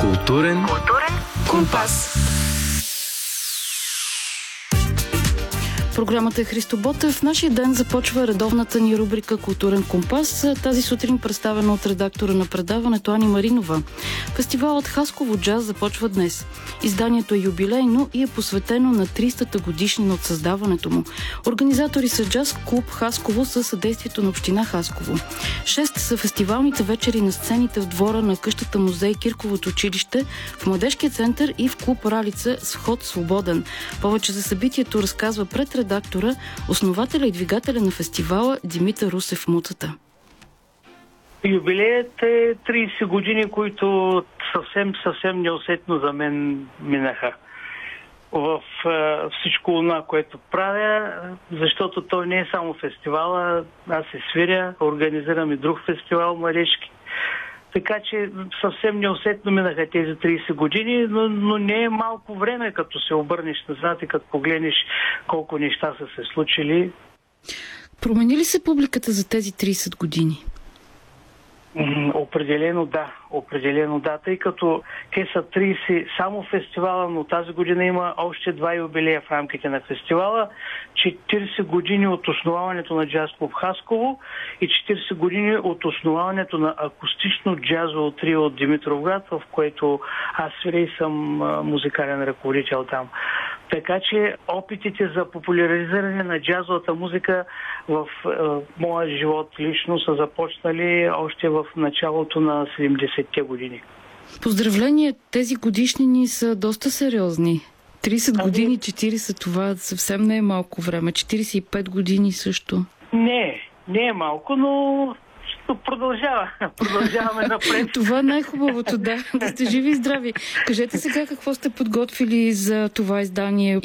Културен компас. Програмата е Христо Ботев. В нашия ден започва редовната ни рубрика Културен компас. Тази сутрин представена от редактора на предаването Ани Маринова. Фестивалът Хасково джаз започва днес. Изданието е юбилейно и е посветено на 300-та годишнина от създаването му. Организатори са Джаз клуб Хасково със съдействието на община Хасково. 6 са фестивалните вечери на сцените в двора на къщата музей Кирковото училище, в Младежкия център и в клуб Ралица с вход свободен. Повече за събитието разказва пред редактора, основателя и двигателя на фестивала Димитър Русев Муцата. Юбилеят е 30 години, които съвсем неусетно за мен минаха в всичко това, което правя, защото той не е само фестивала, аз се свиря, организирам и друг фестивал младежки. Така че съвсем неусетно минаха тези 30 години, но не е малко време, като се обърнеш назад и като погледнеш колко неща са се случили. Промени ли се публиката за тези 30 години? Определено да, тъй като те са 30 само фестивала, но тази година има още 2 юбилея в рамките на фестивала. 40 години от основаването на джаз клуб Хасково и 40 години от основаването на акустично джазово трио от Димитровград, в което аз свиря и съм музикален ръководител там. Така че опитите за популяризиране на джазовата музика в моя живот лично са започнали още в началото на 70-те години. Поздравления, тези годишнини са доста сериозни. 30 години, 40, това съвсем не е малко време. 45 години също. Не е малко, но продължаваме напред. Това е най-хубавото, да сте живи и здрави. Кажете сега какво сте подготвили за това издание